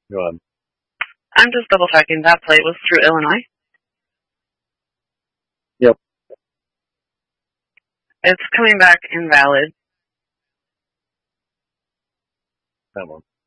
Go ahead. I'm just double checking that plate was through Illinois. Yep. It's coming back invalid. That one.